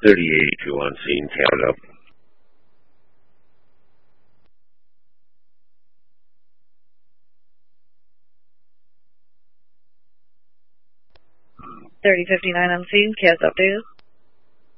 3082 on scene, count up. .3059 on scene, cast updated.